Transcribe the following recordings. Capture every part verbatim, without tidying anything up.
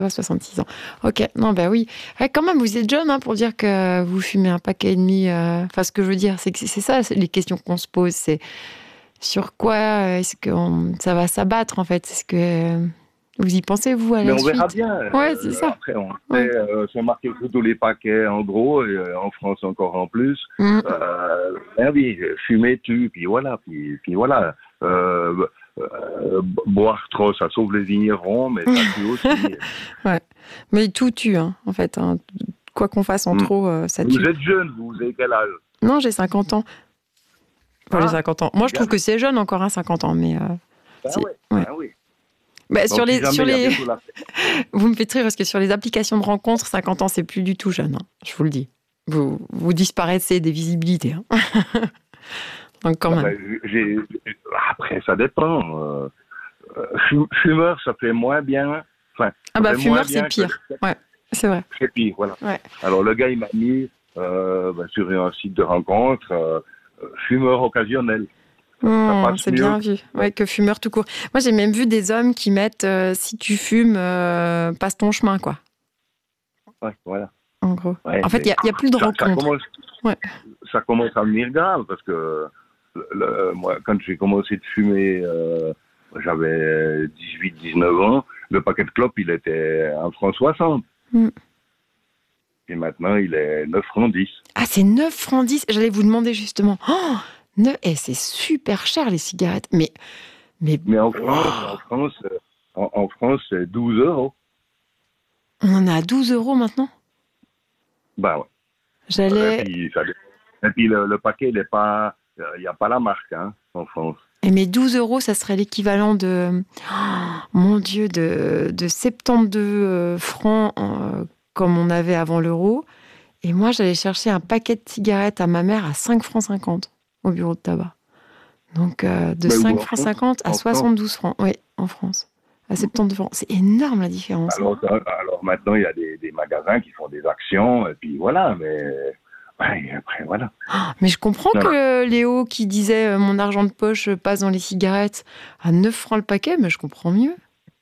soixante-six ans. Ok, non, bah oui. Ouais, quand même, vous êtes jeune hein, pour dire que vous fumez un paquet et demi. euh, Enfin, ce que je veux dire, c'est que c'est c'est ça, c'est les questions qu'on se pose. C'est sur quoi euh, est-ce que on- ça va s'abattre, en fait? Est-ce que euh, vous y pensez, vous, à Mais la on verra suite? bien. Ouais, c'est Euh, ça. après, on Ouais. sait, euh, c'est marqué sur tous les paquets, en gros, et euh, en France encore en plus. Mm. Euh, ben oui, fumer tue, puis voilà, puis, puis voilà. Euh, euh, boire trop, ça sauve les vignerons, mais ça tue aussi. Ouais. Mais tout tue, hein, en fait. hein. Quoi qu'on fasse en Hmm. trop, euh, ça Vous tue. êtes jeune, vous avez quel âge? Non, j'ai cinquante ans. Enfin, j'ai Ah, cinquante ans. Moi, je bien. trouve que c'est jeune encore, hein, cinquante ans, mais... euh, Ben c'est- oui, ouais. ben oui. Bah, Donc sur si les, jamais sur il y a les... bientôt la fête. Vous me faites rire parce que sur les applications de rencontres, cinquante ans, c'est plus du tout jeune. hein, je vous le dis. Vous, vous disparaissez des visibilités. hein. Donc, quand Ah même. ben, j'ai- après, ça dépend. Euh, euh, fum- fumeur, ça fait moins bien. Enfin, Ah ça bah, fait moins fumeur, c'est bien que pire. Ouais, c'est vrai. c'est pire, voilà. Ouais. Alors le gars, il m'a mis euh, ben, sur un site de rencontre euh, euh, fumeur occasionnel. Ça, ça Mmh, passe c'est mieux. bien vu. Ouais, que fumeur tout court. Moi, j'ai même vu des hommes qui mettent euh, si tu fumes, euh, passe ton chemin, quoi. Ouais, voilà. En gros. Ouais, En fait, il mais n'y a, y a plus de ça, ça rencontres. commence, Ouais. ça commence à venir grave parce que le- le- moi, quand j'ai commencé de fumer, euh, j'avais dix-huit dix-neuf ans. Le paquet de clopes, il était un franc soixante. Mm. Et maintenant, il est neuf francs dix. Ah, c'est neuf francs dix. J'allais vous demander justement. Oh, neuf... eh, c'est super cher, les cigarettes. Mais, mais Mais en France, wow. en France, euh, en, en France, c'est douze euros. On en a à douze euros maintenant. Ben ouais. Et J'allais. puis, ça, et puis le, le paquet, il est pas, il n'y a pas la marque, hein, en France. Et mes douze euros, ça serait l'équivalent de. Oh, mon Dieu, de, de soixante-douze euh, francs euh, comme on avait avant l'euro. Et moi, j'allais chercher un paquet de cigarettes à ma mère à cinq francs cinquante au bureau de tabac. Donc, euh, de Mais où cinq en francs France? cinquante à En France. soixante-douze francs. Oui, en France. À soixante-douze francs. C'est énorme la différence. hein. Alors, euh, alors maintenant, il y a des, des magasins qui font des actions, et puis voilà, mais ouais, après, voilà. Mais je comprends Non, non. que Léo, qui disait euh, mon argent de poche passe dans les cigarettes à neuf francs le paquet, mais je comprends mieux.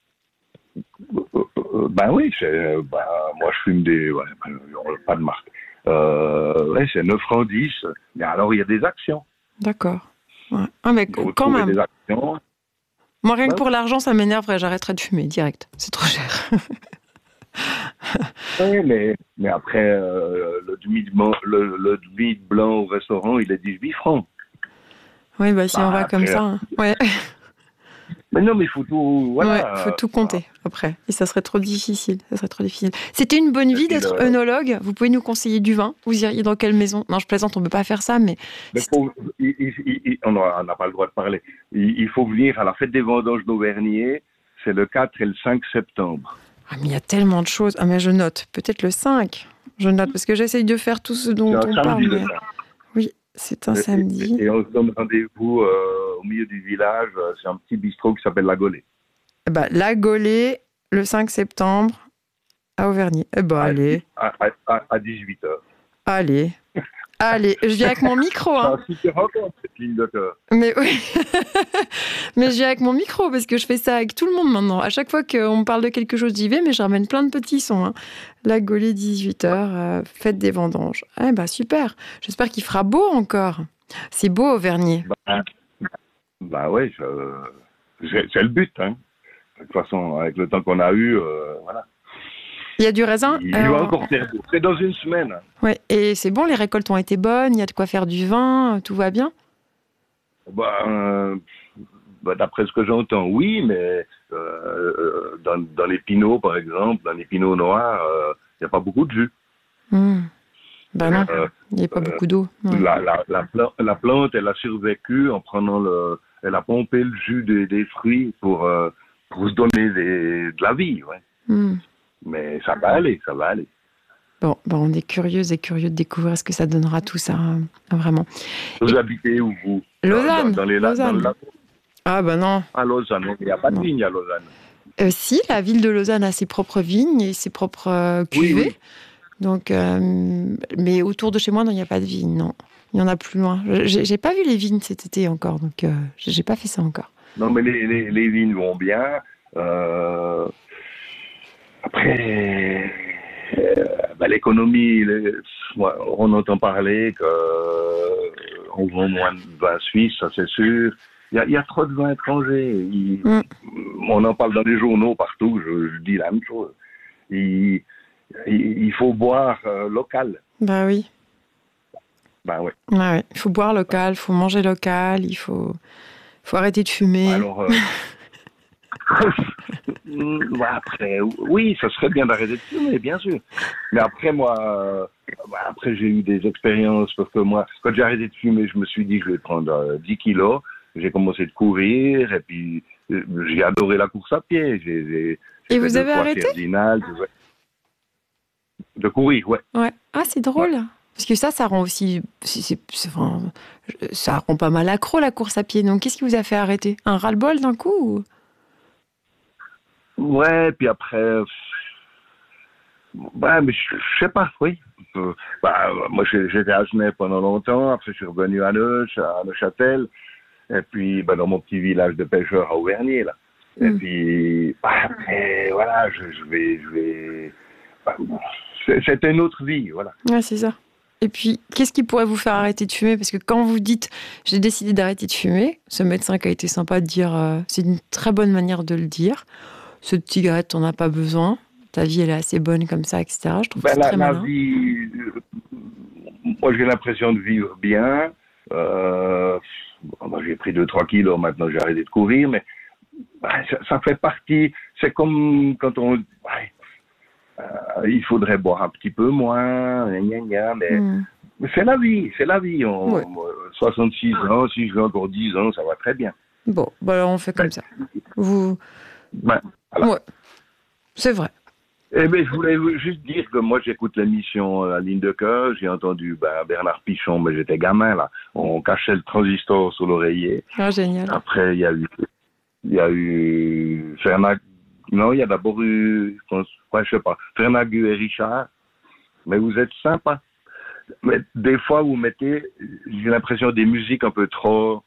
Euh, euh, ben oui, c'est, euh, ben, moi je fume des, ouais, ben, pas de marque. Euh, ouais, c'est neuf francs dix, mais alors il y a des actions. D'accord. Ouais. Ah, mais Il faut quand trouver même. des actions. Moi, rien que Ben pour l'argent, ça m'énerverait. J'arrêterais de fumer direct. C'est trop cher. oui, mais, mais après, euh, le, demi de, blanc- le, le demi de blanc au restaurant, il est dix-huit francs. Oui, bah, si Bah, on va comme après, ça. hein. Ouais. mais non, mais il faut tout, Ouais, voilà. faut tout euh, compter après. Et ça serait trop difficile. Ça serait trop difficile. C'était une bonne et vie puis d'être le- œnologue. Vous pouvez nous conseiller du vin. Vous iriez dans quelle maison? Non, je plaisante, on ne peut pas faire ça, mais. mais faut- il- il- il- on n'a on n'a pas le droit de parler. Il, il faut venir à la fête des vendanges d'Auvergne, c'est le quatre et le cinq septembre. Ah, mais il y a tellement de choses. Ah, mais je note. Peut-être le cinq. Je note parce que j'essaye de faire tout ce C'est dont un on samedi parle. le Mais... cinq. Oui, c'est un Et, samedi. et- et on se donne rendez-vous euh, au milieu du village. euh, C'est un petit bistrot qui s'appelle La Gaulée. Eh ben, la Gaulée, le cinq septembre, à Auvergne. Eh ben, À, allez. à, à, à dix-huit heures. Allez. Allez. Je viens avec mon micro, hein. C'est un super rencontre, cette ligne de cœur. Mais oui, mais je viens avec mon micro parce que je fais ça avec tout le monde maintenant. À chaque fois qu'on me parle de quelque chose, j'y vais, mais je ramène plein de petits sons. Hein. La Gaulée, dix-huit heures, euh, fête des vendanges. Eh ben super, j'espère qu'il fera beau encore. C'est beau Auvergne. Bah, bah ouais, je- c'est c'est le but. Hein. De toute façon, avec le temps qu'on a eu, euh, voilà. Il y a du raisin. Il, il euh, va encore faire beau. C'est dans une semaine. ouais. Et c'est bon, les récoltes ont été bonnes, il y a de quoi faire du vin, euh, tout va bien. Bah, euh, bah, d'après ce que j'entends, oui, mais euh, euh, dans, dans les pinots, par exemple, dans les pinots noirs, il n'y a pas beaucoup de jus. Hmm. Ben non, Euh, il n'y a pas euh, beaucoup d'eau. Ouais. La, la, la, pla- la plante, elle a survécu en prenant le, elle a pompé le jus des, des fruits pour, euh, pour se donner des- de la vie, ouais. Hmm. Mais ça va aller, ça va aller. Bon, ben on est curieuse et curieux de découvrir ce que ça donnera tout ça, hein, vraiment. Vous Et- habitez où, vous? Lausanne, Dans, dans les la- dans Lausanne. le lac. Ah ben non. À Lausanne, il n'y a pas de Non. vigne à Lausanne. Euh, si, la ville de Lausanne a ses propres vignes et ses propres euh, cuvées. Oui, oui. Donc, euh, mais autour de chez moi, non, il n'y a pas de vignes, non. Il y en a plus loin. J'ai, j'ai pas vu les vignes cet été encore, donc euh, j'ai pas fait ça encore. Non, mais les, les, les vignes vont bien. Euh, Après, euh, bah, l'économie, les- ouais, on entend parler qu'on vend moins de vin suisse, ça c'est sûr. Il y a, il y a trop de vins étrangers. Il- Mm. on en parle dans les journaux partout, je, je dis la même chose. Il, il, il faut boire euh, local. Bah oui. Ben ouais. Ouais, ouais. Il faut boire local, il faut manger local, il faut, faut arrêter de fumer. Alors, euh, ouais, après, oui, ça serait bien d'arrêter de fumer, bien sûr. Mais après, moi, euh, bah, après j'ai eu des expériences parce que moi, quand j'ai arrêté de fumer, je me suis dit que je vais prendre euh, dix kilos. J'ai commencé de courir et puis euh, j'ai adoré la course à pied. J'ai, j'ai, j'ai Et fait vous deux avez fois arrêté? Cerdinal, deux fois- de courir, ouais. Ouais. Ah, c'est Ouais. drôle. Parce que ça, ça rend aussi. c'est- c'est- c'est- enfin, ça rend pas mal accro la course à pied. Donc, qu'est-ce qui vous a fait arrêter? Un ras-le-bol d'un coup ou... Ouais, puis après, euh, ouais, mais je, je sais pas, oui. Euh, bah, moi, j'ai- j'étais à Genève pendant longtemps. Après, je suis revenu à Neuch, à Neuchâtel. Et puis, bah, dans mon petit village de pêcheurs à Auvergne, là. Et Mm. puis, bah, après, voilà, je, je vais, je vais. bah, c'est- C'était une autre vie, voilà. Ouais, c'est ça. Et puis, qu'est-ce qui pourrait vous faire arrêter de fumer? Parce que quand vous dites j'ai décidé d'arrêter de fumer, ce médecin qui a été sympa de dire euh, c'est une très bonne manière de le dire. Cette cigarette, t'en as pas besoin. Ta vie, elle est assez bonne comme ça, et cetera. Je trouve que Ben, c'est la, très la malin. vie, euh, moi, j'ai l'impression de vivre bien. Euh, bon, bah, j'ai pris deux trois kilos, maintenant j'ai arrêté de courir, mais bah, ça, ça fait partie. C'est comme quand on. Ouais, euh, il faudrait boire un petit peu moins, gna, gna, gna, mais. Mm. Mais c'est la vie, c'est la vie. On, Ouais. moi, soixante-six ans, si je veux encore dix ans, ça va très bien. Bon, bah alors on fait comme Ben, ça. Vous... ben, voilà. Ouais, c'est vrai. Eh bien, je voulais vous- juste dire que moi, j'écoute l'émission euh, La Ligne de Cœur. J'ai entendu ben, Bernard Pichon, mais j'étais gamin, là. On cachait le transistor sous l'oreiller. Ah, génial. Après, il y a eu, il y a eu Fernand, non, il y a d'abord eu, je pense, ouais, je sais pas, Fernagu et Richard. Mais vous êtes sympa. Mais des fois, vous mettez, j'ai l'impression des musiques un peu trop.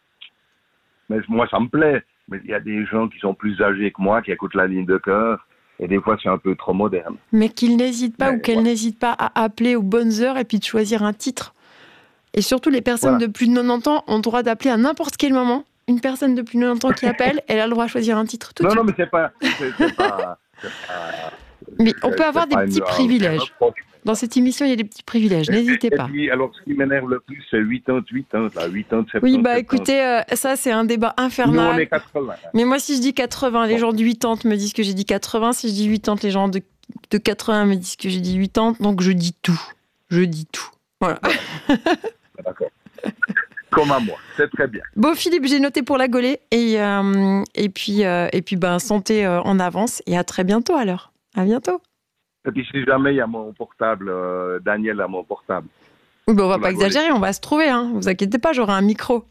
Mais moi, ça me plaît. Mais il y a des gens qui sont plus âgés que moi, qui écoutent La Ligne de Cœur. Et des fois, c'est un peu trop moderne. Mais qu'il n'hésite pas Mais ou qu'elle voilà. n'hésite pas à appeler aux bonnes heures et puis de choisir un titre. Et surtout, les personnes Voilà. de plus de quatre-vingt-dix ans ont le droit d'appeler à n'importe quel moment. Une personne de plus de quatre-vingt-dix ans qui appelle, elle a le droit de choisir un titre tout de Non, non, suite. mais c'est pas, c'est, c'est pas, c'est pas, Mais on c'est- peut avoir c'est des pas petits une- un privilèges. reproche. Dans cette émission, il y a des petits privilèges. N'hésitez Et pas. puis, alors, ce qui m'énerve le plus, c'est quatre-vingt-dix, quatre-vingt-dix, là, quatre-vingt-dix, Oui, soixante-dix, bah soixante-dix. écoutez, euh, ça c'est un débat Nous, on infernal. est quatre-vingts. hein. Mais moi, si je dis quatre-vingts, les Bon. gens de quatre-vingts me disent que j'ai dit quatre-vingts. Si je dis quatre-vingts, les gens de, de quatre-vingts me disent que j'ai dit quatre-vingts. Donc je dis tout. Je dis tout. Voilà. D'accord. Comme à moi. C'est très bien. Bon, Philippe, j'ai noté pour la gaulée. Et, euh, et puis, euh, et puis ben, santé euh, en avance. Et à très bientôt alors. À bientôt. Et puis, si jamais il y a mon portable, euh, Daniel a mon portable. Oui, ben, on va Pour pas la gaulée. exagérer, on va se trouver. Hein. Vous inquiétez pas, j'aurai un micro.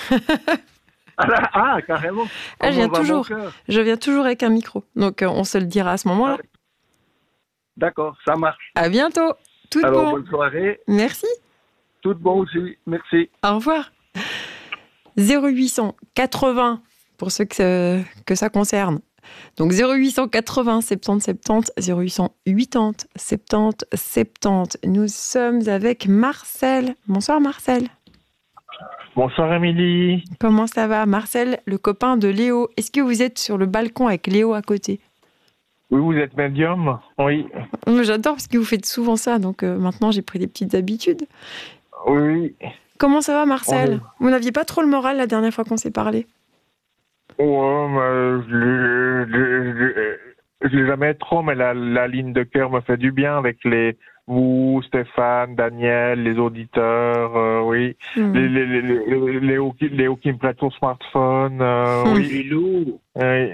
Ah, là, ah, carrément. Ah, je Comment viens va mon toujours. cœur Je viens toujours avec un micro. Donc euh, on se le dira à ce moment-là. D'accord, ça marche. À bientôt. Tout de Alors, bon. bonne soirée. Merci. Tout de bon aussi. Merci. Au revoir. zéro huit cent quatre-vingts pour ceux que, que ça concerne. Donc zéro huit cent quatre-vingts soixante-dix soixante-dix, zéro huit cent quatre-vingts soixante-dix soixante-dix. Nous sommes avec Marcel. Bonsoir Marcel. Bonsoir Émilie. Comment ça va Marcel, le copain de Léo? Est-ce que vous êtes sur le balcon avec Léo à côté? Oui, vous êtes médium? Oui. J'adore parce que vous faites souvent ça, donc euh, maintenant j'ai pris des petites habitudes. Oui. Comment ça va Marcel? Oui. Vous n'aviez pas trop le moral la dernière fois qu'on s'est parlé? Ouais, mais je l'ai- je l'ai- je l'ai jamais trop, mais la, la ligne de cœur me fait du bien avec les vous, Stéphane, Daniel, les auditeurs, euh, oui. Hmm. Les, les, les, les, Léo, qui, Léo qui me prête son smartphone, euh, Hmm. oui. Lilou. Oui.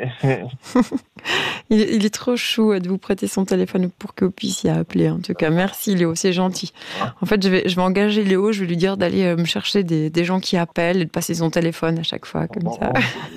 Il, est- il est trop chou de vous prêter son téléphone pour que vous puissiez appeler. En tout cas, merci Léo, c'est gentil. En fait, je vais, je vais engager Léo, je vais lui dire d'aller euh, me chercher des, des gens qui appellent et de passer son téléphone à chaque fois, comme ça.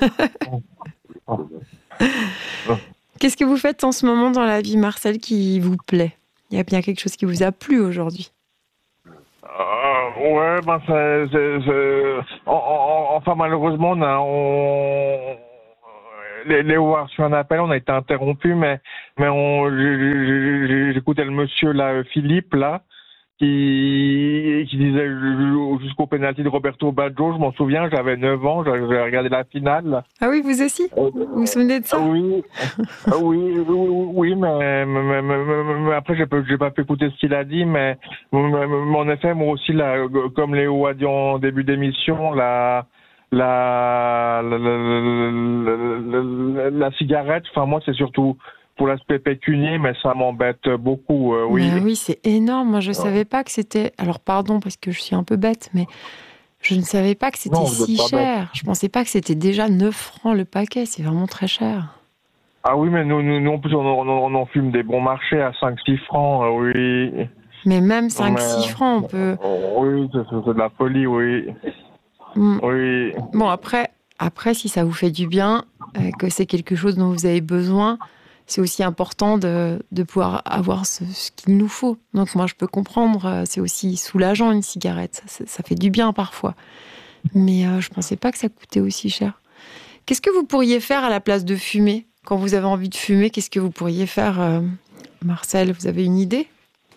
Qu'est-ce que vous faites en ce moment dans la vie, Marcel, qui vous plaît? Il y a bien quelque chose qui vous a plu aujourd'hui? Euh, ouais, ben, c'est, c'est, c'est- en- en- enfin, malheureusement, on a- on- les, les voir sur un appel, on a été interrompu, mais mais on, j'ai- j'ai- j'écoutais le monsieur là, Philippe là, qui qui disait jusqu'au pénalty de Roberto Baggio. Je m'en souviens, j'avais neuf ans, j'avais regardé la finale. Là. Ah oui, vous aussi? Euh, Vous vous souvenez de ah ça? oui, ah oui, oui, oui, oui, mais, mais, mais, mais- mais- mais après j'ai pas, j'ai pas pu écouter ce qu'il a dit, mais, mais, mais en effet, moi aussi là, comme Léo a dit en début d'émission, la la la, la, la, la- la- la cigarette, enfin moi c'est surtout pour l'aspect pécunier, mais ça m'embête beaucoup, euh, oui. Mais oui, c'est énorme. Moi, je savais pas que c'était. Alors, pardon, parce que je suis un peu bête, mais je ne savais pas que c'était Non, vous êtes si pas bête. cher. Je pensais pas que c'était déjà neuf francs le paquet. C'est vraiment très cher. Ah oui, mais nous, nous, nous en plus, on, on, on en fume des bons marchés à cinq six francs, euh, oui. Mais même cinq six Mais, francs, on peut. oui, c'est c'est de la folie, oui. Hmm. Oui. Bon, après, après, si ça vous fait du bien, euh, que c'est quelque chose dont vous avez besoin, c'est aussi important de, de pouvoir avoir ce, ce qu'il nous faut. Donc, moi, je peux comprendre. euh, C'est aussi soulageant, une cigarette. Ça, ça fait du bien parfois. Mais euh, je pensais pas que ça coûtait aussi cher. Qu'est-ce que vous pourriez faire à la place de fumer? Quand vous avez envie de fumer, qu'est-ce que vous pourriez faire, euh, Marcel? Vous avez une idée?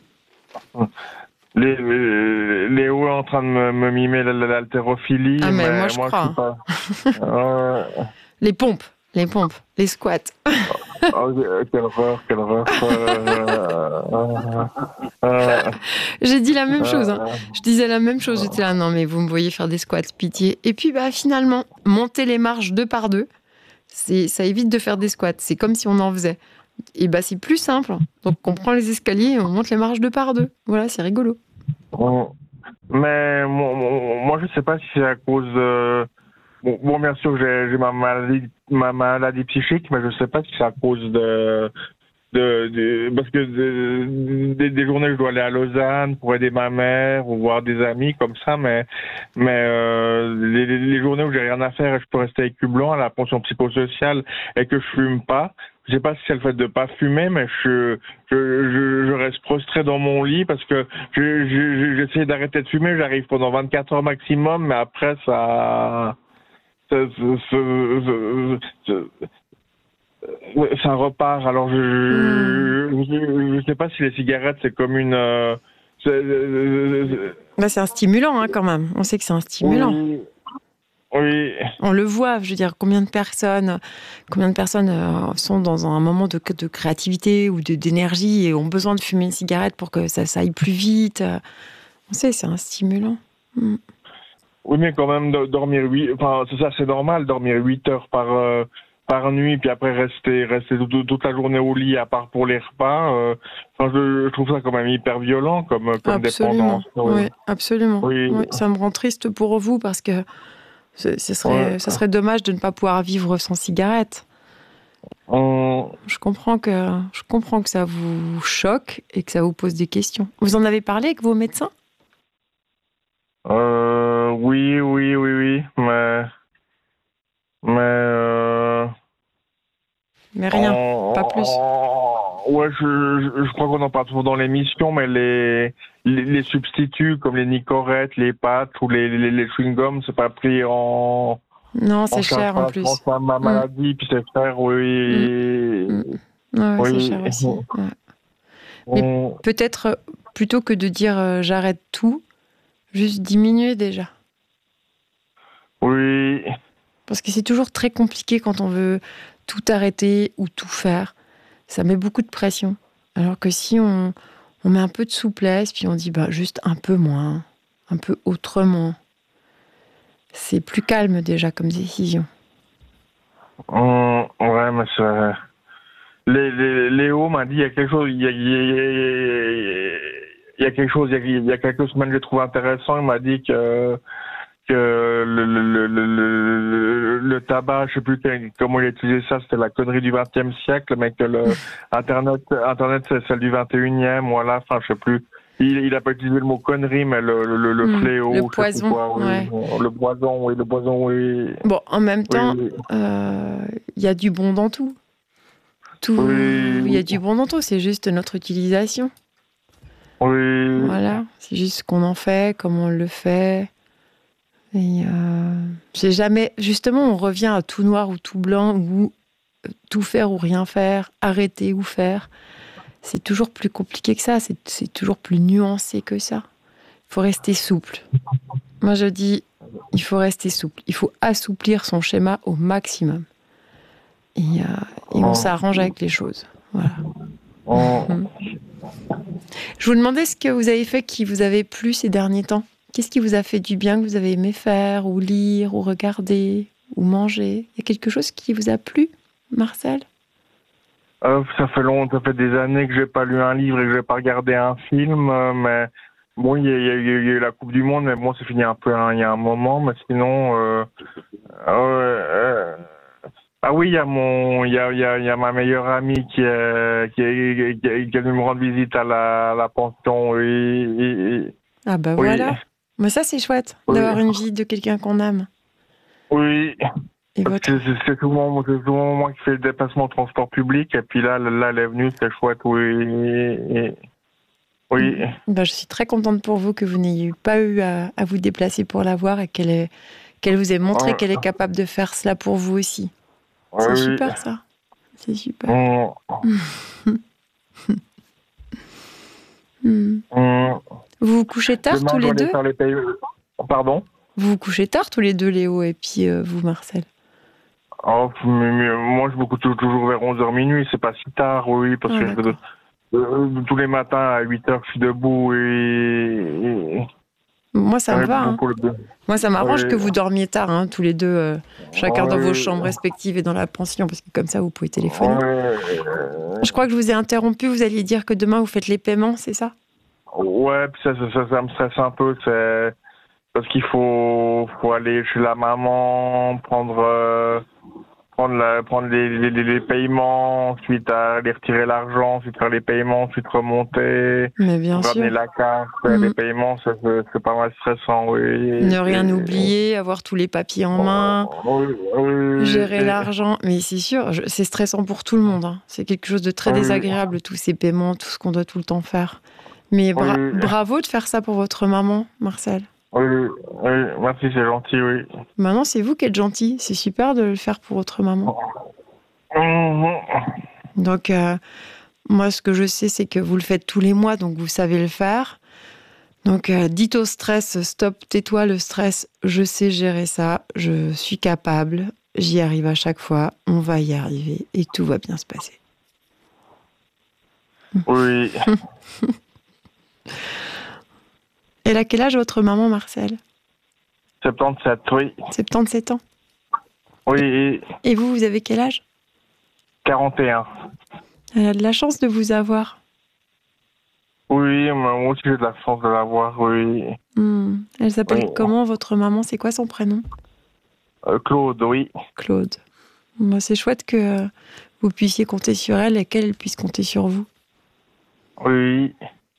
Les, les- Léo est en train de me, me mimer la- la- l'haltérophilie, Ah, mais mais moi, je crois, suis pas. Euh, Les pompes, les pompes, les squats. oh, quelle horreur, quelle horreur. Euh, euh, euh, J'ai dit la même chose. Hein. euh, Je disais la même chose. J'étais là, non, mais vous me voyez faire des squats, pitié. Et puis, bah, finalement, monter les marches deux par deux, c'est, ça évite de faire des squats. C'est comme si on en faisait. Et bah, c'est plus simple. Donc, on prend les escaliers et on monte les marches deux par deux. Voilà, c'est rigolo. Bon. Mais moi, moi, je sais pas si c'est à cause de... Bon, bon, bien sûr, j'ai j'ai ma maladie, ma maladie psychique, mais je sais pas si c'est à cause de... de, de parce que de- des, des journées, je dois aller à Lausanne pour aider ma mère ou voir des amis comme ça, mais mais euh, les, les- les journées où j'ai rien à faire et je peux rester avec cul blanc à la pension psychosociale et que je fume pas, je sais pas si c'est le fait de pas fumer, mais je, je, je, je reste prostré dans mon lit parce que je- je- j'essaie d'arrêter de fumer, j'arrive pendant vingt-quatre heures maximum, mais après ça, ça, ça, ça- ça- ouais, ça repart. Alors je, Hmm. je, je sais pas si les cigarettes c'est comme une, euh, c'est, euh, Bah, c'est un stimulant, hein, quand même. On sait que c'est un stimulant. oui, oui. On le voit, je veux dire, combien de personnes, combien de personnes euh, sont dans un moment de, de créativité ou de, d'énergie et ont besoin de fumer une cigarette pour que ça, ça aille plus vite. On sait, c'est un stimulant. Mm. Oui, mais quand même, do- dormir huit, enfin, c'est ça, c'est normal, dormir huit heures par, euh, par nuit, puis après rester, rester tout- tout- toute la journée au lit, à part pour les repas. euh, Enfin, je, je trouve ça quand même hyper violent comme, comme Absolument. dépendance. Oui. Oui, absolument. Oui. Oui, ça me rend triste pour vous parce que ce, ce serait, Ouais. ça serait dommage de ne pas pouvoir vivre sans cigarette. On- Je comprends que, je comprends que ça vous choque et que ça vous pose des questions. Vous en avez parlé avec vos médecins? euh, oui, oui, oui, oui, mais, mais, euh, Mais rien, En- pas plus. en- Ouais, je, je, je crois qu'on en parle souvent dans l'émission, mais les, les, les substituts comme les Nicorette, les pâtes ou les, les, les chewing-gums, c'est pas pris en, Non, en c'est charge cher par en la plus. France, ma maladie, puis c'est cher, oui. Mm. Ouais, Oui. c'est cher aussi. Ouais. Mais On- peut-être, euh, plutôt que de dire euh, j'arrête tout, juste diminuer déjà. Oui. Parce que c'est toujours très compliqué quand on veut tout arrêter ou tout faire. Ça met beaucoup de pression. Alors que si on, on met un peu de souplesse, puis on dit bah, juste un peu moins, un peu autrement, c'est plus calme déjà comme décision. On- Ouais, mais c'est... Les, les, Léo m'a dit il y a quelque chose, il y a, il y a, il y a quelque chose, il y a, il y a quelques semaines, j'ai trouvé intéressant. Il m'a dit que que le, le, le, le, le, le tabac, je sais plus quel- comment il a utilisé ça, c'était la connerie du vingtième siècle, mais que le Internet, Internet c'est celle du vingt et unième, voilà, enfin je sais plus. Il, il a pas utilisé le mot connerie, mais le, le, le Mmh, fléau, le je sais plus poison, quoi, oui. ouais. Le poison, oui, le poison, oui. Bon, en même temps, Oui, euh, il y a du bon dans tout. Tout, Oui. il y a du bon dans tout, c'est juste notre utilisation. oui. Voilà, c'est juste ce qu'on en fait, comment on le fait. Et euh, j'ai jamais, justement, on revient à tout noir ou tout blanc ou tout faire ou rien faire, arrêter ou faire. C'est toujours plus compliqué que ça, c'est, c'est toujours plus nuancé que ça. Il faut rester souple. Moi, je dis, il faut rester souple. Il faut assouplir son schéma au maximum. Et, euh, et on s'arrange avec les choses. Voilà. Oh. Je vous demandais ce que vous avez fait qui vous avait plu ces derniers temps. Qu'est-ce qui vous a fait du bien, que vous avez aimé faire, ou lire, ou regarder, ou manger? Il y a quelque chose qui vous a plu, Marcel? Euh, ça fait long, ça fait des années que j'ai pas lu un livre et que j'ai pas regardé un film, euh, mais bon, il y, a- il y, a il y a eu la Coupe du Monde, mais bon, c'est fini un peu hein, il y a un moment, mais sinon, euh, euh, euh, ah oui, il y a mon, il y a, il y a, il y a ma meilleure amie qui est, qui est, qui est, qui est venue me rendre visite à la, à la pension, oui, oui, Ah bah oui, voilà. Mais ça, c'est chouette, Oui. d'avoir une visite de quelqu'un qu'on aime. oui. Et Parce votre... que C'est c'est souvent, c'est souvent moi qui fais le déplacement au transport public, et puis là, là, elle est venue, c'est chouette, oui, et- oui. Bah, je suis très contente pour vous que vous n'ayez pas eu à, à vous déplacer pour la voir et qu'elle, ait- qu'elle vous ait montré Ouais. qu'elle est capable de faire cela pour vous aussi. Oui, C'est oui. super, ça. C'est super. Mm. Hmm. Mm. Vous vous couchez tard Demain, tous je les dois aller deux? faire les pays- Pardon? Vous vous couchez tard tous les deux, Léo, et puis euh, vous, Marcel? Oh, mais- mais moi, je me couche toujours vers onze heures minuit, c'est pas si tard, oui, parce Ah, que je, d'accord. euh, tous les matins à huit heures, je suis debout et. et- Moi, ça me et va. Hein. pour le- Moi, ça m'arrange Oui. que vous dormiez tard, hein, tous les deux, euh, chacun dans vos Oui. chambres respectives et dans la pension, parce que comme ça, vous pouvez téléphoner. Ouais, Je crois que je vous ai interrompu. Vous alliez dire que demain, vous faites les paiements, c'est ça? ouais, puis ça, ça, ça, ça me stresse un peu, c'est parce qu'il faut, faut aller chez la maman, prendre, euh, prendre, la, prendre les, les, les- les paiements, ensuite aller retirer l'argent, ensuite faire les paiements, ensuite remonter, Mais bien ramener sûr. la carte, faire Mhm. les paiements, ça, c'est c'est pas mal stressant, oui. Ne rien Et- oublier, avoir tous les papiers en main, Oui, oui, oui, gérer et- l'argent. Mais c'est sûr, je- c'est stressant pour tout le monde. Hein. C'est quelque chose de très Oui. désagréable, tous ces paiements, tout ce qu'on doit tout le temps faire. Mais bra- Oui. bravo de faire ça pour votre maman, Marcel. Oui, oui, merci, c'est gentil, oui. Maintenant, c'est vous qui êtes gentil. C'est super de le faire pour votre maman. Mhm. Donc, euh, moi, ce que je sais, c'est que vous le faites tous les mois, donc vous savez le faire. Donc, euh, dites au stress, stop, tais-toi le stress, je sais gérer ça, je suis capable, j'y arrive à chaque fois, on va y arriver et tout va bien se passer. Oui, Elle a quel âge votre maman, Marcel? soixante-dix-sept, oui. soixante-dix-sept ans. Oui, et Et vous, vous avez quel âge? quarante et un. Elle a de la chance de vous avoir. Oui, mais moi aussi j'ai de la chance de l'avoir, oui. Hmm. Elle s'appelle Oui. comment, votre maman? C'est quoi son prénom? Euh, Claude, oui. Claude. Bon, c'est chouette que euh, vous puissiez compter sur elle et qu'elle puisse compter sur vous. Oui.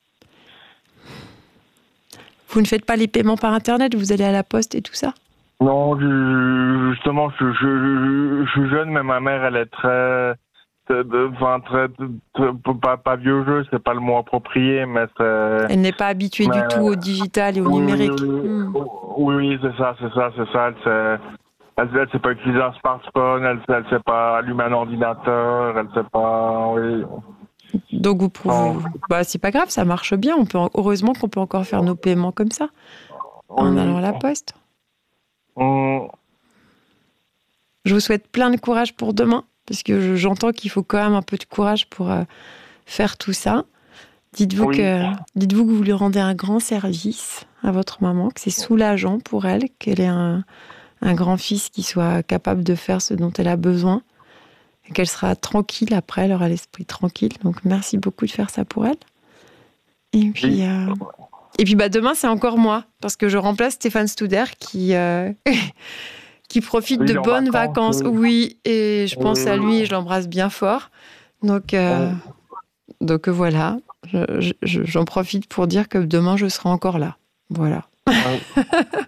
Vous ne faites pas les paiements par Internet, vous allez à la poste et tout ça? Non, je- justement, je, je, je, je suis jeune, mais ma mère, elle est très... très- de- Enfin, très... très- pas, pas vieux jeu, c'est pas le mot approprié, mais c'est... Elle n'est pas habituée Mais- du tout au digital et au Oui, numérique. Oui, oui, Hmm. oui, oui, c'est ça, c'est ça, c'est ça. Elle sait, elle, elle sait pas utiliser un smartphone, elle sait, elle sait pas allumer un ordinateur, elle sait pas... Oui. Donc vous pouvez... Non. Bah, c'est pas grave, ça marche bien. On peut... Heureusement qu'on peut encore faire nos paiements comme ça, en Oui. allant à la poste. Mm. Je vous souhaite plein de courage pour demain, parce que je- j'entends qu'il faut quand même un peu de courage pour euh, faire tout ça. Dites-vous Oui. que, dites-vous que vous lui rendez un grand service à votre maman, que c'est soulageant pour elle, qu'elle ait un, un grand-fils qui soit capable de faire ce dont elle a besoin, et qu'elle sera tranquille après, elle aura l'esprit tranquille. Donc merci beaucoup de faire ça pour elle. Et puis, Oui. euh, et puis bah, demain, c'est encore moi, parce que je remplace Stéphane Stouder qui... euh, qui profite Oui, de en bonnes vacances, vacances. oui. Oui, et je pense Oui, à oui. lui et je l'embrasse bien fort. Donc, euh, donc euh, voilà, Je- je- j'en profite pour dire que demain, je serai encore là. Voilà. Oui.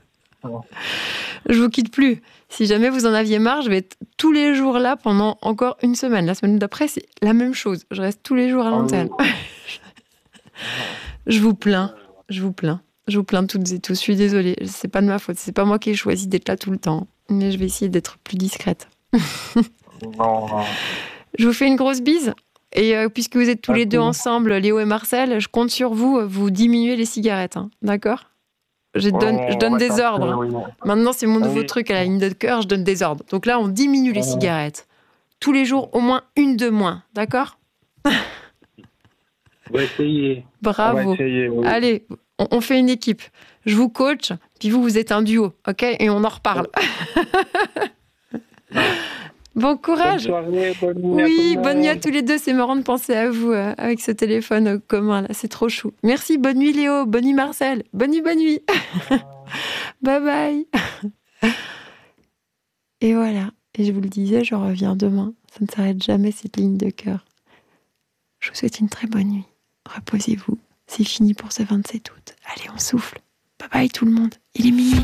Je vous quitte plus. Si jamais vous en aviez marre, je vais être tous les jours là pendant encore une semaine. La semaine d'après, c'est la même chose. Je reste tous les jours à l'antenne. Je vous plains, je vous plains. Je vous plains toutes et tous. Je suis désolée. C'est pas de ma faute. C'est pas moi qui ai choisi d'être là tout le temps. Mais je vais essayer d'être plus discrète. Non, non. Je vous fais une grosse bise. Et euh, puisque vous êtes tous Ah, les deux cool. ensemble, Léo et Marcel, je compte sur vous, vous diminuez les cigarettes, hein, d'accord ? Je donne, Oh, je donne on va des tenter, ordres. oui. Maintenant, c'est mon Ah nouveau oui. truc à la ligne de cœur, je donne des ordres. Donc là, on diminue les Oh. cigarettes. Tous les jours, au moins une de moins, d'accord ? On va essayer. On va Bravo. essayer, oui. Allez, on, on fait une équipe. Je vous coach, puis vous, vous êtes un duo, ok ? Et on en reparle. Bon Bonne courage. soirée, bonne nuit à Oui, tout le bonne nuit à monde. tous les deux. C'est marrant de penser à vous euh, avec ce téléphone euh, commun là. C'est trop chou. Merci. Bonne nuit Léo. Bonne nuit Marcel. Bonne nuit, bonne nuit. Bye bye. Et voilà. Et je vous le disais, je reviens demain. Ça ne s'arrête jamais cette ligne de cœur. Je vous souhaite une très bonne nuit. Reposez-vous. C'est fini pour ce vingt-sept août. Allez, on souffle. Bye bye tout le monde. Il est minuit.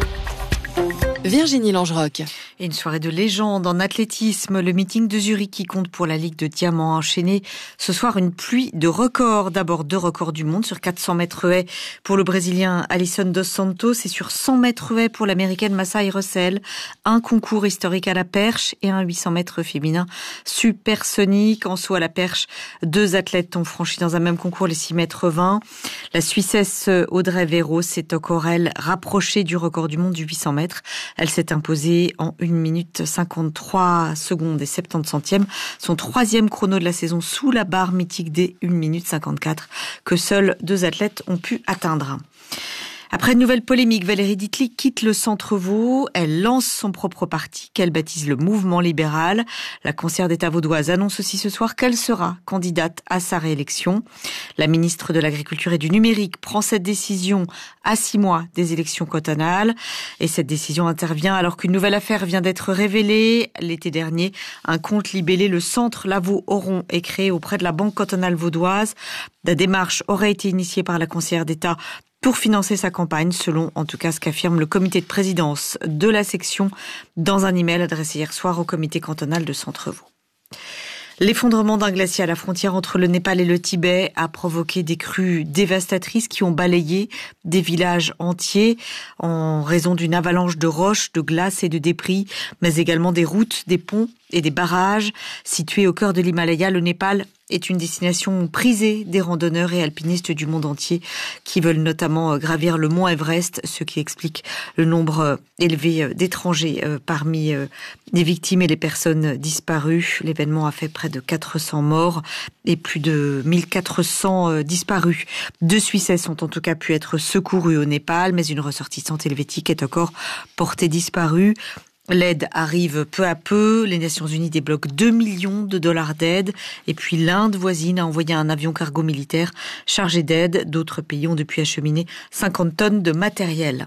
Virginie Langerock. Et une soirée de légende en athlétisme, le meeting de Zurich qui compte pour la Ligue de Diamant a enchaîné ce soir une pluie de records. D'abord deux records du monde sur quatre cents mètres haies pour le Brésilien Alisson dos Santos et sur cent mètres haies pour l'Américaine Massai Russell. Un concours historique à la perche et un huit cents mètres féminin supersonique. En saut à la perche, deux athlètes ont franchi dans un même concours les six mètres vingt. La Suissesse Audrey Véro s'est encore elle rapprochée du record du monde du huit cents mètres. Elle s'est imposée en une minute cinquante-trois secondes et soixante-dix centièmes. Son troisième chrono de la saison sous la barre mythique des une minute cinquante-quatre que seuls deux athlètes ont pu atteindre. Après une nouvelle polémique, Valérie Dittlich quitte le Centre Vaud. Elle lance son propre parti qu'elle baptise le Mouvement libéral. La conseillère d'État vaudoise annonce aussi ce soir qu'elle sera candidate à sa réélection. La ministre de l'Agriculture et du Numérique prend cette décision à six mois des élections cantonales. Et cette décision intervient alors qu'une nouvelle affaire vient d'être révélée. L'été dernier, un compte libellé le Centre Lavaux-Oron est créé auprès de la Banque cantonale vaudoise. La démarche aurait été initiée par la conseillère d'État pour financer sa campagne, selon en tout cas ce qu'affirme le comité de présidence de la section dans un email adressé hier soir au comité cantonal de Centre-Vaud. L'effondrement d'un glacier à la frontière entre le Népal et le Tibet a provoqué des crues dévastatrices qui ont balayé des villages entiers en raison d'une avalanche de roches, de glace et de débris, mais également des routes, des ponts et des barrages. Situés au cœur de l'Himalaya, le Népal est une destination prisée des randonneurs et alpinistes du monde entier qui veulent notamment gravir le mont Everest, ce qui explique le nombre élevé d'étrangers parmi les victimes et les personnes disparues. L'événement a fait près de quatre cents morts et plus de mille quatre cents disparus. Deux Suissesses ont en tout cas pu être secourues au Népal, mais une ressortissante helvétique est encore portée disparue. L'aide arrive peu à peu. Les Nations Unies débloquent deux millions de dollars d'aide. Et puis l'Inde voisine a envoyé un avion cargo militaire chargé d'aide. D'autres pays ont depuis acheminé cinquante tonnes de matériel.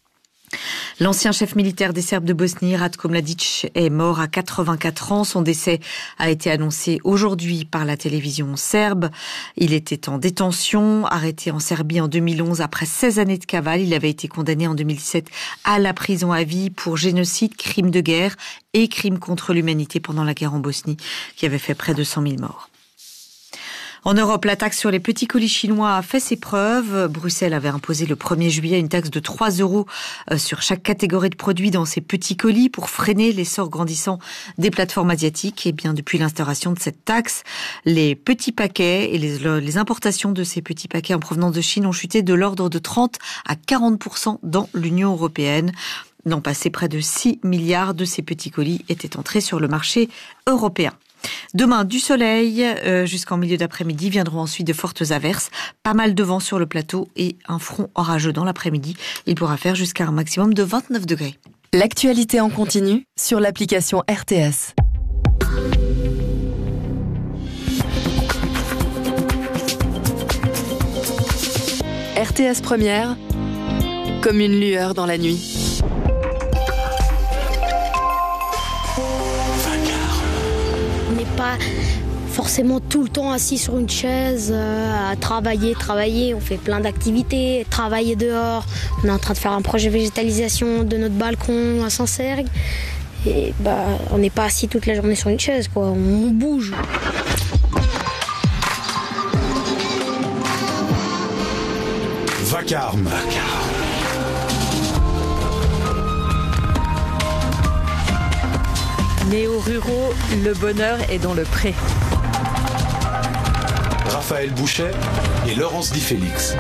L'ancien chef militaire des Serbes de Bosnie, Ratko Mladic, est mort à quatre-vingt-quatre ans. Son décès a été annoncé aujourd'hui par la télévision serbe. Il était en détention, arrêté en Serbie en deux mille onze après seize années de cavale. Il avait été condamné en deux mille dix-sept à la prison à vie pour génocide, crime de guerre et crime contre l'humanité pendant la guerre en Bosnie, qui avait fait près de cent mille morts. En Europe, la taxe sur les petits colis chinois a fait ses preuves. Bruxelles avait imposé le premier juillet une taxe de trois euros sur chaque catégorie de produits dans ces petits colis pour freiner l'essor grandissant des plateformes asiatiques. Et bien, depuis l'instauration de cette taxe, les petits paquets et les, les importations de ces petits paquets en provenance de Chine ont chuté de l'ordre de trente à quarante pour cent dans l'Union européenne. L'an passé, près de six milliards de ces petits colis étaient entrés sur le marché européen. Demain, du soleil euh, jusqu'en milieu d'après-midi, viendront ensuite de fortes averses, pas mal de vent sur le plateau et un front orageux dans l'après-midi. Il pourra faire jusqu'à un maximum de vingt-neuf degrés. L'actualité en continu sur l'application R T S. R T S Première, comme une lueur dans la nuit. Pas forcément tout le temps assis sur une chaise, euh, à travailler, travailler. On fait plein d'activités, travailler dehors. On est en train de faire un projet végétalisation de notre balcon à Saint-Sergue. Et bah, on n'est pas assis toute la journée sur une chaise, quoi. On bouge. Vacarme. Néo-ruraux, le bonheur est dans le pré. Raphaël Bouchet et Laurence Di Félix.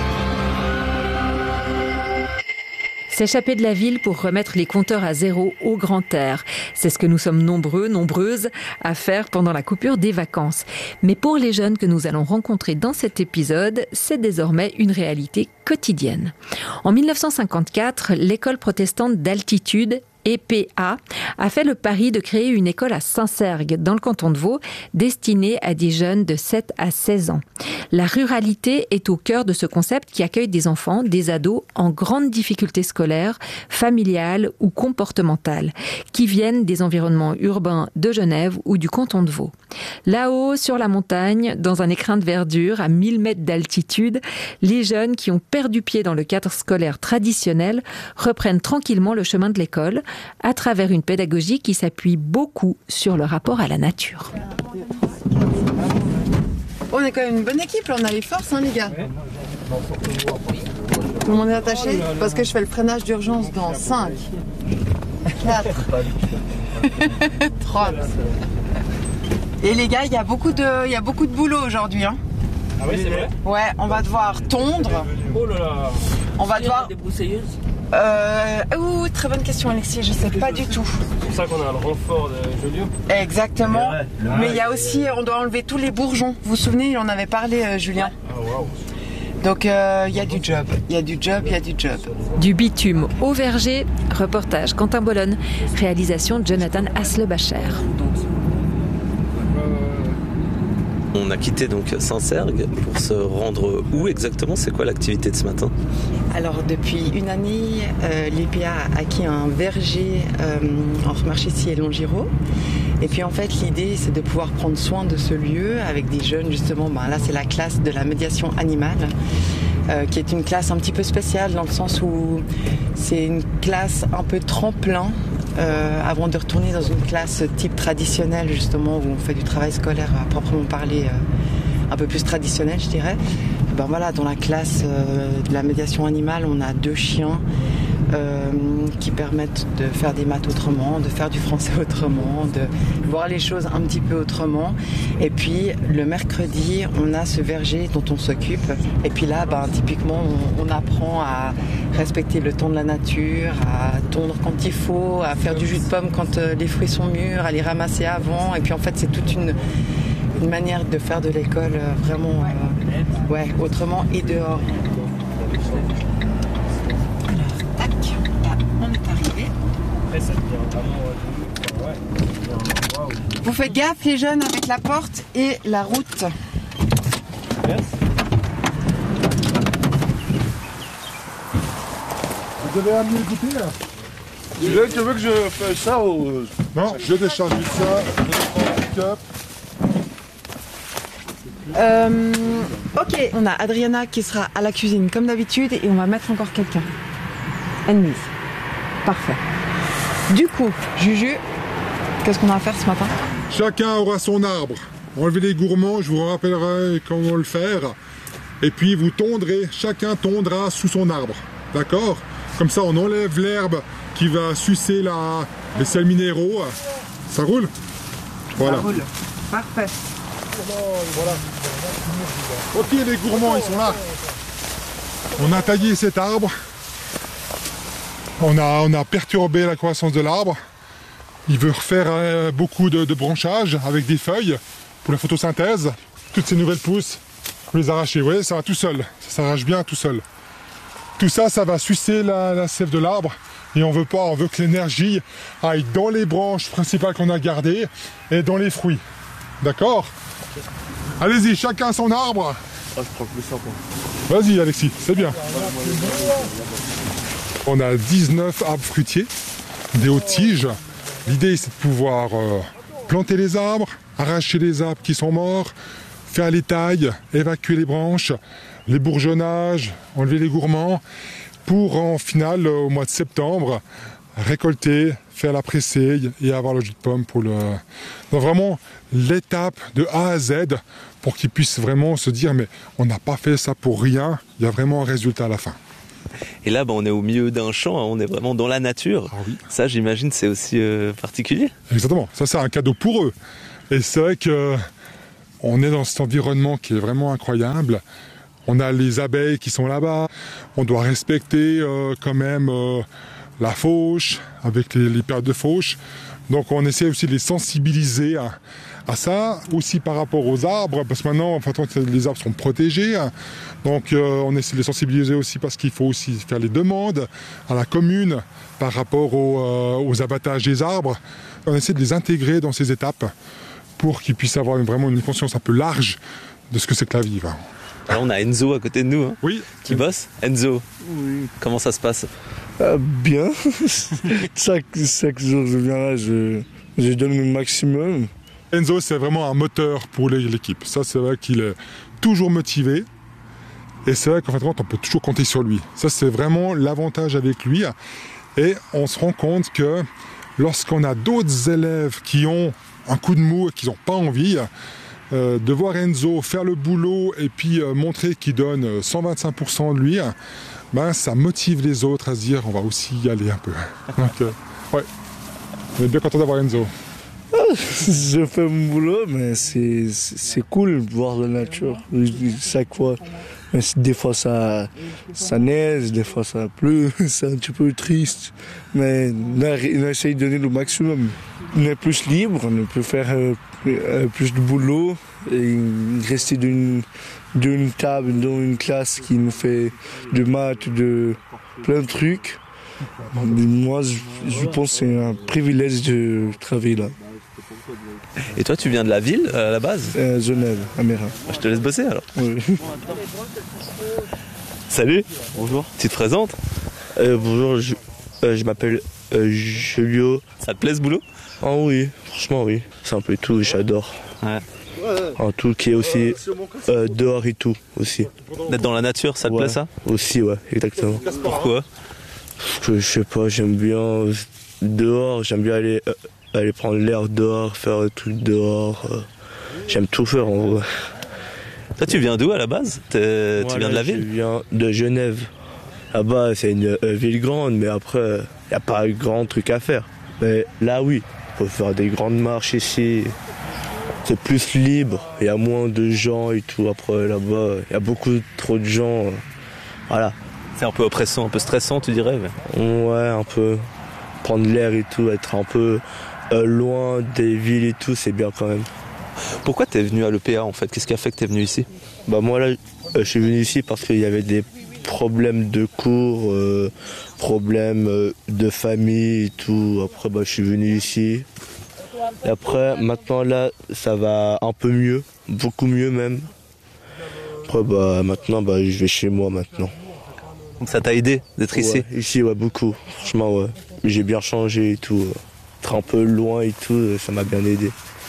S'échapper de la ville pour remettre les compteurs à zéro au grand air. C'est ce que nous sommes nombreux, nombreuses à faire pendant la coupure des vacances. Mais pour les jeunes que nous allons rencontrer dans cet épisode, c'est désormais une réalité quotidienne. En mille neuf cent cinquante-quatre, l'école protestante d'altitude E P A a fait le pari de créer une école à Saint-Cergue, dans le canton de Vaud, destinée à des jeunes de sept à seize ans. La ruralité est au cœur de ce concept qui accueille des enfants, des ados en grande difficulté scolaire, familiale ou comportementale, qui viennent des environnements urbains de Genève ou du canton de Vaud. Là-haut, sur la montagne, dans un écrin de verdure à mille mètres d'altitude, les jeunes qui ont perdu pied dans le cadre scolaire traditionnel reprennent tranquillement le chemin de l'école, à travers une pédagogie qui s'appuie beaucoup sur le rapport à la nature. On est quand même une bonne équipe, là, on a les forces, hein, les gars. Tout le monde est attaché parce que je fais le freinage d'urgence dans cinq, quatre, trois. Et les gars, il y a beaucoup de, il y a beaucoup de boulot aujourd'hui. Hein. Ah oui, c'est vrai ? Ouais, on va devoir tondre. Oh là là. On va devoir... Des broussailleuses ? Euh... Ouh, très bonne question, Alexis, je sais pas du tout. C'est pour ça qu'on a le renfort de Joliot. Exactement. Mais il y a aussi, on doit enlever tous les bourgeons. Vous vous souvenez, il en avait parlé, euh, Julien. Ah waouh. Donc il euh, y a du job, il y a du job, il y a du job. Du bitume au verger, reportage Quentin Bolonne, réalisation Jonathan Haslebacher. On a quitté donc Saint-Cergue pour se rendre où exactement ? C'est quoi l'activité de ce matin ? Alors depuis une année, euh, l'E P A a acquis un verger euh, entre Marchessis et Longiro. Et puis en fait l'idée c'est de pouvoir prendre soin de ce lieu avec des jeunes justement, ben, là c'est la classe de la médiation animale. Euh, qui est une classe un petit peu spéciale dans le sens où c'est une classe un peu tremplin euh, avant de retourner dans une classe type traditionnelle justement où on fait du travail scolaire à proprement parler euh, un peu plus traditionnel je dirais. Ben voilà, dans la classe euh, de la médiation animale on a deux chiens euh, qui permettent de faire des maths autrement, de faire du français autrement, de voir les choses un petit peu autrement. Et puis le mercredi, on a ce verger dont on s'occupe. Et puis là, ben, typiquement, on, on apprend à respecter le temps de la nature, à tondre quand il faut, à faire du jus de pomme quand euh, les fruits sont mûrs, à les ramasser avant. Et puis en fait, c'est toute une, une manière de faire de l'école euh, vraiment euh, ouais, autrement et dehors. Vous faites gaffe les jeunes avec la porte et la route. Vous devez amener le goûter là. Tu veux, tu veux que je fasse ça ou... Non, je décharge vite ça. Euh, ok, on a Adriana qui sera à la cuisine comme d'habitude et on va mettre encore quelqu'un. Anne-Lise. Parfait. Du coup, Juju, qu'est-ce qu'on a à faire ce matin ? Chacun aura son arbre. Enlevez les gourmands, je vous rappellerai comment le faire. Et puis vous tondrez, chacun tondra sous son arbre. D'accord ? Comme ça on enlève l'herbe qui va sucer la, les sels minéraux. Ça roule ? Voilà. Ça roule. Parfait. Voilà. Ok, les gourmands, ils sont là. On a taillé cet arbre. On a, on a perturbé la croissance de l'arbre. Il veut refaire euh, beaucoup de, de branchage avec des feuilles pour la photosynthèse. Toutes ces nouvelles pousses, vous les arrachez. Vous voyez, ça va tout seul. Ça s'arrache bien tout seul. Tout ça, ça va sucer la, la sève de l'arbre. Et on veut pas, on veut que l'énergie aille dans les branches principales qu'on a gardées et dans les fruits. D'accord ? Allez-y, chacun son arbre. Ah, je prends plus ça, quoi. Vas-y, Alexis, c'est bien. On a dix-neuf arbres fruitiers, des hautes tiges. L'idée, c'est de pouvoir euh, planter les arbres, arracher les arbres qui sont morts, faire les tailles, évacuer les branches, les bourgeonnages, enlever les gourmands, pour en final, au mois de septembre, récolter, faire la pressée et avoir le jus de pomme pour le... Donc vraiment l'étape de A à Z pour qu'ils puissent vraiment se dire mais on n'a pas fait ça pour rien, il y a vraiment un résultat à la fin. Et là, bah, on est au milieu d'un champ, hein, on est vraiment dans la nature. Ah oui. Ça, j'imagine, c'est aussi euh, particulier. Exactement, ça c'est un cadeau pour eux. Et c'est vrai que on est dans cet environnement qui est vraiment incroyable. On a les abeilles qui sont là-bas. On doit respecter euh, quand même euh, la fauche, avec les, les périodes de fauche. Donc on essaie aussi de les sensibiliser à, à ça, aussi par rapport aux arbres, parce que maintenant, en fait, les arbres sont protégés. Donc euh, on essaie de les sensibiliser aussi parce qu'il faut aussi faire les demandes à la commune par rapport au, euh, aux abattages des arbres. On essaie de les intégrer dans ces étapes pour qu'ils puissent avoir une, vraiment une conscience un peu large de ce que c'est que la vie. Hein. Alors on a Enzo à côté de nous, hein, oui. qui bosse. Enzo, oui. Comment ça se passe? euh, Bien. chaque, chaque jour je viens là, je, je donne le maximum. Enzo, c'est vraiment un moteur pour l'équipe. Ça, c'est vrai qu'il est toujours motivé. Et c'est vrai qu'en fait, on peut toujours compter sur lui. Ça, c'est vraiment l'avantage avec lui. Et on se rend compte que lorsqu'on a d'autres élèves qui ont un coup de mou et qui n'ont pas envie, euh, de voir Enzo faire le boulot et puis euh, montrer qu'il donne cent vingt-cinq pour cent de lui, ben, ça motive les autres à se dire on va aussi y aller un peu. Donc, euh, ouais, on est bien content d'avoir Enzo. Je fais mon boulot, mais c'est, c'est cool de voir la nature chaque fois. Mais des fois ça, ça neige, des fois ça pleut, c'est un petit peu triste. Mais on, a, on essaye de donner le maximum. On est plus libre, on peut faire euh, plus de boulot et rester d'une, d'une table dans une classe qui nous fait de maths, de plein de trucs. Moi, je, je pense que c'est un privilège de travailler là. Et toi, tu viens de la ville à la base? euh, Genève, Amérin. Je te laisse bosser alors. Oui. Salut. Bonjour. Tu te présentes? euh, Bonjour, je, euh, je m'appelle euh, Julio. Ça te plaît ce boulot? Ah oui, franchement oui. C'est un peu tout, j'adore. Ouais. Un tout qui est aussi euh, dehors et tout aussi. D'être dans la nature, ça te ouais. plaît ça? Aussi, ouais, exactement. Pourquoi? Parce que je sais pas, j'aime bien dehors, j'aime bien aller... Euh, aller prendre l'air dehors, faire des trucs dehors. Euh, j'aime tout faire en vrai. Toi, tu viens d'où à la base? T'es, Moi, Tu viens là, de la je ville? Je viens de Genève. Là-bas, c'est une euh, ville grande, mais après, il n'y a pas grand truc à faire. Mais là, oui, il faut faire des grandes marches ici. C'est plus libre, il y a moins de gens et tout. Après, là-bas, il y a beaucoup trop de gens. Euh, voilà. C'est un peu oppressant, un peu stressant, tu dirais? Mais... Ouais, un peu. Prendre l'air et tout, être un peu... Euh, loin des villes et tout, c'est bien quand même. Pourquoi t'es venu à l'E P A en fait? Qu'est-ce qui a fait que t'es venu ici? Bah moi là, euh, je suis venu ici parce qu'il y avait des problèmes de cours, euh, problèmes euh, de famille et tout. Après bah je suis venu ici. Et après maintenant là, ça va un peu mieux, beaucoup mieux même. Après bah maintenant bah je vais chez moi maintenant. Donc ça t'a aidé d'être ouais, ici? Ici ouais beaucoup, franchement ouais. J'ai bien changé et tout. Un peu loin et tout, ça m'a bien aidé.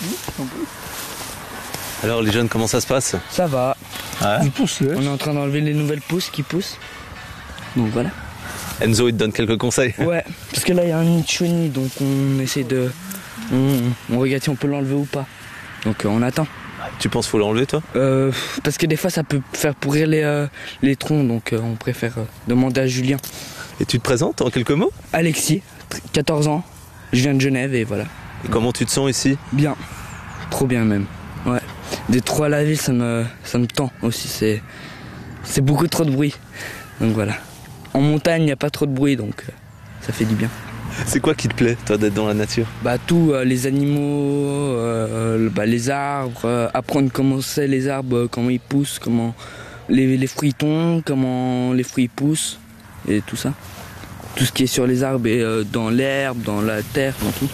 Alors les jeunes, comment ça se passe? Ça va. Ouais. On pousse, on est en train d'enlever les nouvelles pousses qui poussent. Donc voilà. Enzo, il te donne quelques conseils. Ouais, parce que là il y a un nid de chenille, donc on essaie de... On, on regarde si on peut l'enlever ou pas. Donc euh, on attend. Tu penses qu'il faut l'enlever toi? euh, Parce que des fois ça peut faire pourrir les, euh, les troncs, donc euh, on préfère euh, demander à Julien. Et tu te présentes en quelques mots? Alexis, quatorze ans. Je viens de Genève et voilà. Et comment tu te sens ici? Bien, trop bien même. Ouais. Des trois à la ville, ça me, ça me tend aussi. C'est, c'est beaucoup trop de bruit. Donc voilà. En montagne, il n'y a pas trop de bruit, donc euh, ça fait du bien. C'est quoi qui te plaît, toi, d'être dans la nature? Bah tout, euh, les animaux, euh, bah, les arbres, euh, apprendre comment c'est les arbres, comment ils poussent, comment les, les fruits tombent, comment les fruits poussent et tout ça. Tout ce qui est sur les arbres et euh, dans l'herbe, dans la terre, dans tout.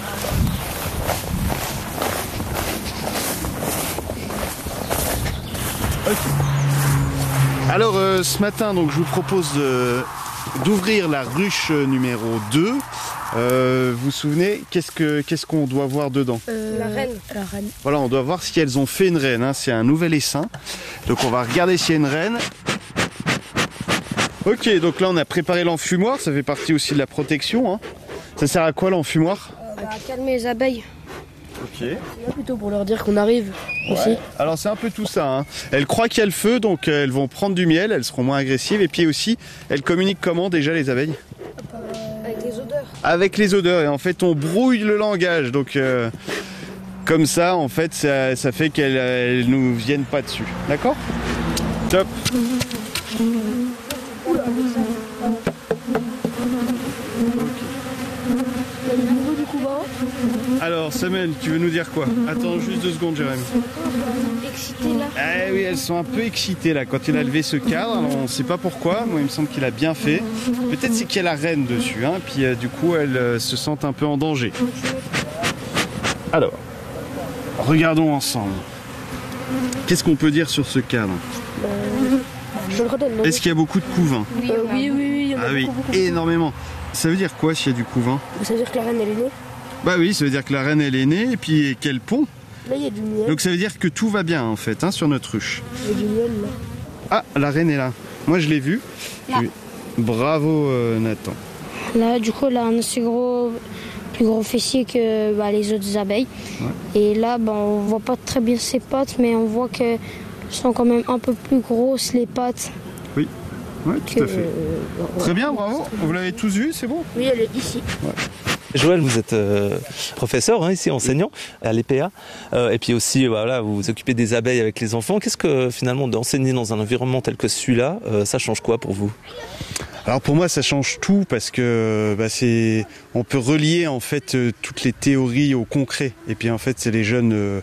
Okay. Alors euh, ce matin, donc, je vous propose de, d'ouvrir la ruche numéro deux. Euh, vous vous souvenez, qu'est-ce, que, qu'est-ce qu'on doit voir dedans? euh, La reine. La reine. Voilà, on doit voir si elles ont fait une reine. Hein. C'est un nouvel essaim. Donc on va regarder s'il y a une reine. Ok, donc là on a préparé l'enfumoir, ça fait partie aussi de la protection. Hein. Ça sert à quoi l'enfumoir? euh, bah, À calmer les abeilles. Ok. Là plutôt pour leur dire qu'on arrive aussi. Ouais. Alors c'est un peu tout ça. Hein. Elles croient qu'il y a le feu, donc euh, elles vont prendre du miel, elles seront moins agressives. Et puis aussi, elles communiquent comment déjà les abeilles ? Avec les odeurs. Avec les odeurs. Et en fait, on brouille le langage. Donc euh, comme ça, en fait, ça, ça fait qu'elles elles nous viennent pas dessus. D'accord ? Top. Alors Samuel, tu veux nous dire quoi? Attends juste deux secondes, Jérémy. Excitées là. Ah oui, elles sont un peu excitées là quand il a levé ce cadre. Alors on ne sait pas pourquoi. Moi, il me semble qu'il a bien fait. Peut-être c'est qu'il y a la reine dessus, hein. Puis euh, du coup, elles euh, se sentent un peu en danger. Alors, regardons ensemble. Qu'est-ce qu'on peut dire sur ce cadre? Euh, je le redonne. Est-ce qu'il y a beaucoup de couvains? Oui, euh, oui, oui, oui, il y en a Ah beaucoup, oui, beaucoup. énormément. Ça veut dire quoi s'il y a du couvain? Ça veut dire que la reine elle est née. Bah oui, ça veut dire que la reine elle est née et puis qu'elle pond. Là il y a du miel. Donc ça veut dire que tout va bien en fait, hein, sur notre ruche. Il y a du miel là. Ah, la reine est là. Moi je l'ai vue. Là. Oui. Bravo euh, Nathan. Là, du coup, elle a un aussi gros, plus gros fessier que bah, les autres abeilles. Ouais. Et là, bah, on voit pas très bien ses pattes, mais on voit qu'elles sont quand même un peu plus grosses, les pattes. Oui, ouais, tout que, à fait. euh, Très bien, bravo. Vous l'avez tous vu, c'est bon? Oui, elle est ici. Ouais. Joël, vous êtes euh, professeur hein, ici, enseignant à l'E P A, euh, et puis aussi voilà, vous vous occupez des abeilles avec les enfants. Qu'est-ce que finalement d'enseigner dans un environnement tel que celui-là, euh, ça change quoi pour vous? Alors pour moi ça change tout parce que bah, c'est, on peut relier en fait euh, toutes les théories au concret. Et puis en fait c'est les jeunes euh,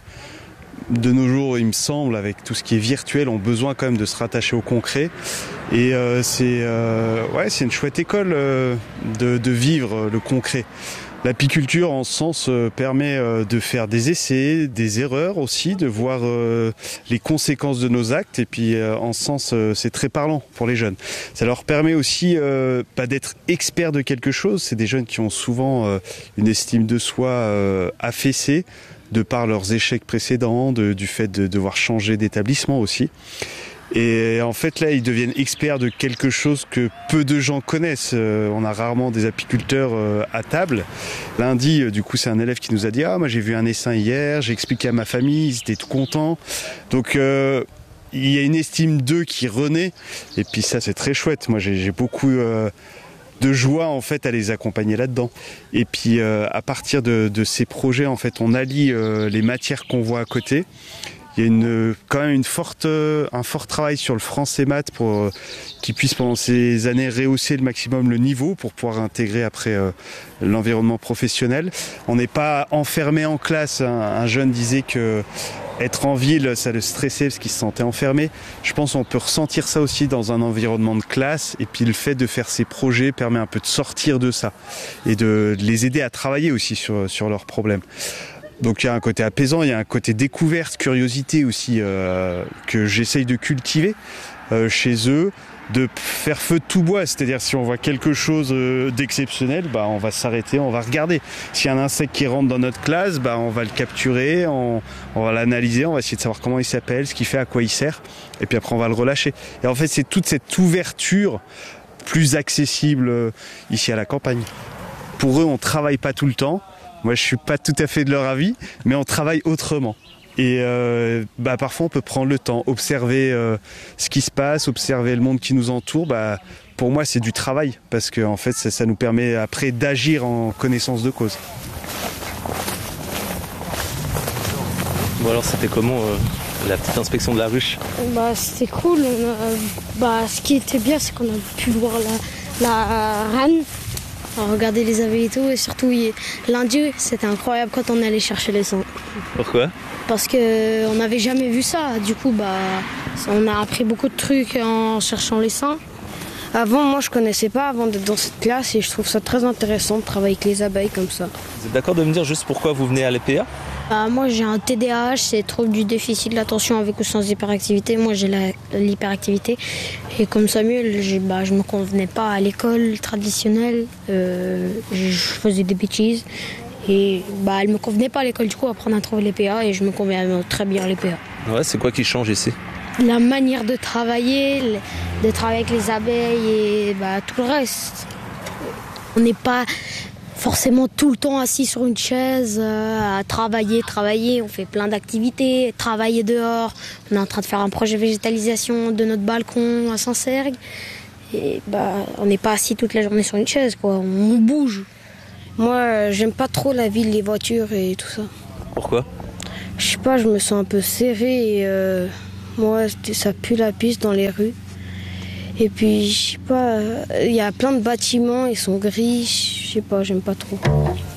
de nos jours, il me semble, avec tout ce qui est virtuel, ont besoin quand même de se rattacher au concret. Et euh, c'est euh, ouais, c'est une chouette école euh, de, de vivre le concret. L'apiculture, en ce sens, euh, permet euh, de faire des essais, des erreurs aussi, de voir euh, les conséquences de nos actes. Et puis, euh, en ce sens, euh, c'est très parlant pour les jeunes. Ça leur permet aussi euh, pas d'être experts de quelque chose. C'est des jeunes qui ont souvent euh, une estime de soi euh, affaissée, de par leurs échecs précédents, de, du fait de devoir changer d'établissement aussi. Et en fait là ils deviennent experts de quelque chose que peu de gens connaissent. Euh, on a rarement des apiculteurs euh, à table. Lundi euh, du coup c'est un élève qui nous a dit ah moi j'ai vu un essaim hier, j'ai expliqué à ma famille, ils étaient tout contents. Donc euh, il y a une estime d'eux qui renaît et puis ça c'est très chouette. Moi j'ai, j'ai beaucoup euh, de joie en fait à les accompagner là-dedans. Et puis euh, à partir de, de ces projets en fait on allie euh, les matières qu'on voit à côté. Il y a une, quand même une forte, un fort travail sur le français maths pour euh, qu'ils puissent pendant ces années rehausser le maximum le niveau pour pouvoir intégrer après euh, l'environnement professionnel. On n'est pas enfermé en classe. Un, un jeune disait que être en ville, ça le stressait parce qu'il se sentait enfermé. Je pense qu'on peut ressentir ça aussi dans un environnement de classe. Et puis le fait de faire ces projets permet un peu de sortir de ça et de les aider à travailler aussi sur, sur leurs problèmes. Donc il y a un côté apaisant, il y a un côté découverte, curiosité aussi euh, que j'essaye de cultiver euh, chez eux, de faire feu de tout bois, c'est-à-dire si on voit quelque chose euh, d'exceptionnel, bah, on va s'arrêter, on va regarder. S'il y a un insecte qui rentre dans notre classe, bah, on va le capturer, on, on va l'analyser, on va essayer de savoir comment il s'appelle, ce qu'il fait, à quoi il sert, et puis après on va le relâcher. Et en fait c'est toute cette ouverture plus accessible euh, ici à la campagne. Pour eux on travaille pas tout le temps. Moi, je suis pas tout à fait de leur avis, mais on travaille autrement. Et euh, bah, parfois, on peut prendre le temps, observer euh, ce qui se passe, observer le monde qui nous entoure. Bah, pour moi, c'est du travail, parce que en fait, ça, ça nous permet après d'agir en connaissance de cause. Bon alors, c'était comment euh, la petite inspection de la ruche? Bah, c'était cool. On a, bah, ce qui était bien, c'est qu'on a pu voir la, la reine. Regarder les abeilles et tout, et surtout lundi c'était incroyable quand on allait chercher les seins. Pourquoi? Parce qu'on n'avait jamais vu ça, du coup bah, on a appris beaucoup de trucs en cherchant les seins. Avant moi je connaissais pas avant d'être dans cette classe et je trouve ça très intéressant de travailler avec les abeilles comme ça. Vous êtes d'accord de me dire juste pourquoi vous venez à l'E P A? Bah, moi j'ai un T D A H, c'est trouble du déficit de l'attention avec ou sans hyperactivité. Moi j'ai la, l'hyperactivité et comme Samuel, j'ai, bah, je me convenais pas à l'école traditionnelle, euh, je faisais des bêtises et bah, elle me convenait pas à l'école, du coup apprendre à trouver l'E P A et je me conviens très bien à l'E P A. Ouais, c'est quoi qui change ici? La manière de travailler, de travailler avec les abeilles et bah, tout le reste. On n'est pas... forcément tout le temps assis sur une chaise, euh, à travailler, travailler. On fait plein d'activités, travailler dehors. On est en train de faire un projet végétalisation de notre balcon à Saint-Sergue. Et bah, on n'est pas assis toute la journée sur une chaise, quoi. On bouge. Moi, j'aime pas trop la ville, les voitures et tout ça. Pourquoi? Je sais pas, je me sens un peu serrée et euh, moi, ça pue la pisse dans les rues. Et puis, je sais pas, il y a plein de bâtiments, ils sont gris, je sais pas, j'aime pas trop.